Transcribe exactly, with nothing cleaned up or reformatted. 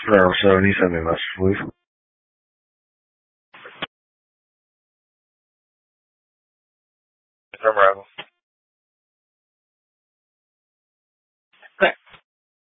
Forever seven, he sent me a message, please. From Rival.